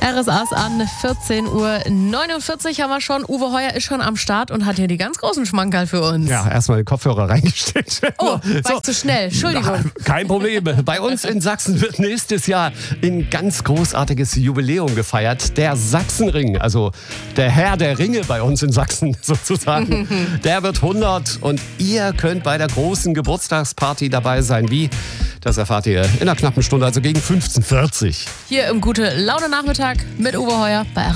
RSAs an 14:49 Uhr haben wir schon. Uwe Heuer ist schon am Start und hat hier die ganz großen Schmankerl für uns. Ja, erstmal den Kopfhörer reingesteckt. Oh, war ich zu schnell. Entschuldigung. Kein Problem. Bei uns in Sachsen wird nächstes Jahr ein ganz großartiges Jubiläum gefeiert. Der Sachsenring, also der Herr der Ringe bei uns in Sachsen sozusagen, der wird 100 und ihr könnt bei der großen Geburtstagsparty dabei sein. Wie? Das erfahrt ihr in einer knappen Stunde, also gegen 15:40 Uhr. Hier im Gute-Laune-Nachmittag mit Uwe Heuer bei